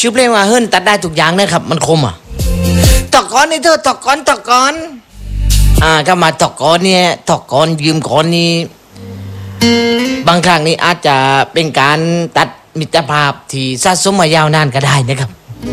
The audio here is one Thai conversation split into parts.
ชื่อเพลงว่าเฮิรนตัดได้ทุกอย่างนะครับมันคมอ่ะตอกก้อนนี่เธอตอกก้อนก็มาตอกก้อนเนี่ยตอกก้อนยืมก้อนนี่บางครั้งนี่อาจจะเป็นการตัดมิตรภาพที่สะสมมายาวนานก็ได้นะครับ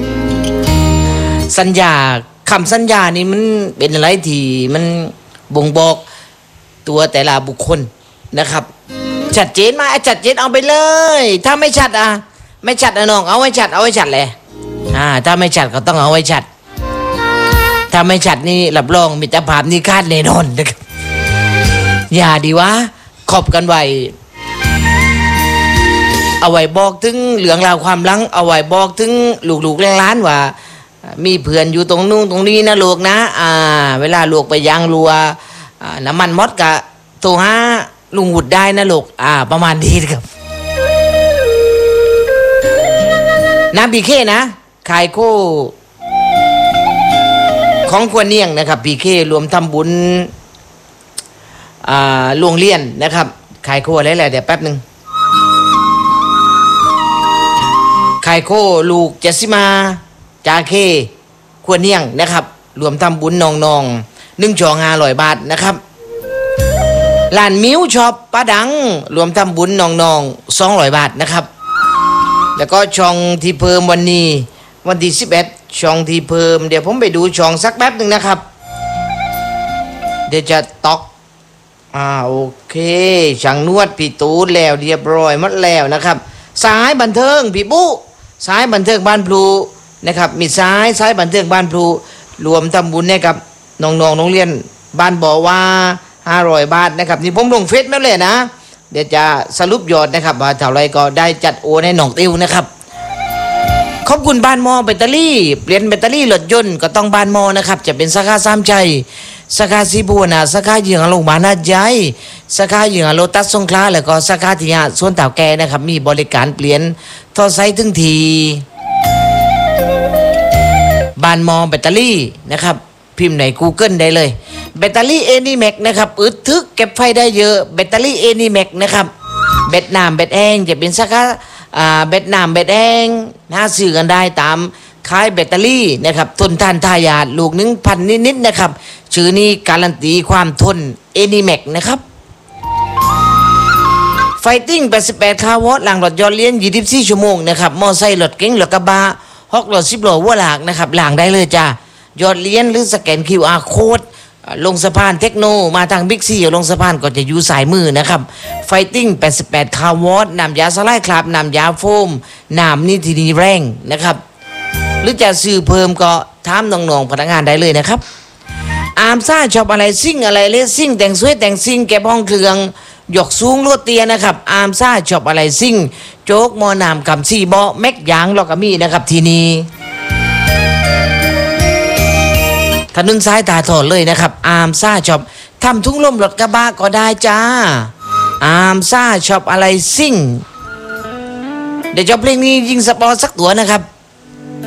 สัญญาคำสัญญานี่มันเป็นอะไรที่มันบ่งบอกตัวแต่ละบุคคลนะครับชัดเจนมาชัดเจนเอาไปเลยถ้าไม่ชัดไม่ชัดน้องเอาไว้ชัดเลยถ้าไม่ชัดก็ต้องเอาไว้ชัดถ้าไม่ชัดนี่รับรองมิตรภาพนี่คาดแน่นอนนะครับอย่าดีวะขอบกันไว้เอาไว้บอกถึงเรื่องราวความลังเอาไว้บอกถึงลูกๆหลานว่ามีเพื่อนอยู่ตรงนู้นตรงนี้นะลูกนะเวลาลูกไปยางรัวน้ำมันมดกะโทรหาลุงหุดได้นะลูกประมาณนี้ครับน้ำพีเคนะขายโคของควรเนียงนะครับพีเครวมทำบุญโรงเรียนนะครับขายโคอะไรแหละเดี๋ยวแป๊บนึงขายโคลูกเจสซิมาจาเคควรเนียงนะครับรวมทำบุญน้อง1 ช่อง500 บาทนะครับร้านมิวช็อปป้าดังรวมทำบุญน้อง200 บาทนะครับแล้วก็ช่องที่เพิ่มวันนี้วันที่11ช่องที่เพิ่มเดี๋ยวผมไปดูช่องสักแป๊บนึงนะครับเดี๋ยวจะตอกโอเคช่างนวดพี่ตูนแล้วเรียบร้อยหมดแล้วนะครับสายบันเทิงพี่ปุ๊สายบันเทิงบ้านพลูนะครับมีสายบันเทิงบ้านพลูรวมทำบุญให้กับน้องโรงเรียนบ้านบ่อว่า500 บาทนะครับนี่ผมลงเฟซแล้วเลยนะเดี๋ยวจะสรุปยอดนะครับว่าเท่าไรก็ได้จัดโอนให้น้องติวนะครับขอบคุณบ้านมอแบตเตอรี่เปลี่ยนแบตเตอรี่รถยนต์ก็ต้องบ้านมอนะครับจะเป็นสาขาสามชัยสาขาสีบัวนะสาขาเหยื่อโรงพยาบาลนาใจสาขาเหยื่อโลตัสสงขลาแล้วก็สาขาที่สวนเต่าแก่นะครับมีบริการเปลี่ยนท่อไซส์ถึงทีบ้านมอแบตเตอรี่นะครับพิมพ์ใน Google ได้เลยแบตเตอรี่เอนิแม็กนะครับอึดทึกเก็บไฟได้เยอะแบตเตอรี่เอนิแม็กนะครับแบตน้ำแบตแห้งจะเป็นสาขาแบตน้ำแบตแห้งซื้อกันได้ตามขายแบตเตอรี่นะครับทนทานทายาทลูก 1,000 นิดๆนะครับชื่อนี้การันตีความทนเอนิแม็กนะครับไฟติ้ง88 คาร์วอตหลังรถยนต์เลี้ยง24 ชั่วโมงนะครับมอไซค์รถเก๋งรถกระบะฮอกรถ10 ล้อวัวหลากนะครับหลังได้เลยจ้ายอดเลี้ยนหรือสแกน QR โค้ดลงสะพานเทคโนมาทางบิ๊กซีลงสะพานก็จะอยู่สายมือนะครับไฟติ้ง88 คาร์วอตน้ำยาสไลด์คราบน้ำยาโฟมน้ำนิตินีแรงนะครับหรือจะซื้อเพิ่มก็ถามน้องๆพนักงานได้เลยนะครับอาร์มซ่าชอบอะไรซิ่งอะไรเลสซิ่งแต่งสวยแต่งซิ่งเก็บห้องเครื่องยกสูงลวดเตียนะครับอาร์มซ่าชอบอะไรซิ่งโจ๊กมอนามกำซี่เบาะแม็กยางลอกามีนะครับทีนี้ถนนซ้ายตาถอดเลยนะครับอาร์มซ่าชอบทำทุ่งลมรถกระบะก็ได้จ้าอาร์มซ่าชอบอะไรซิ่งเดี๋ยวจะเพลงนี้ยิงสปอร์ตสักตัวนะครับ